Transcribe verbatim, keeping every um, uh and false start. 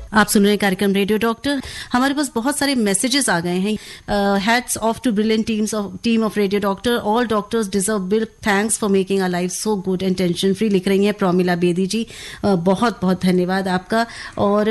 आप सुन रहे हैं कार्यक्रम रेडियो डॉक्टर। हमारे पास बहुत सारे मैसेजेस आ गए हैं। Hats off to brilliant teams of team of radio doctor, all doctors deserve big thanks for making our life so good and tension free, लिख रही हैं प्रोमिला बेदी जी। uh, बहुत बहुत धन्यवाद आपका। और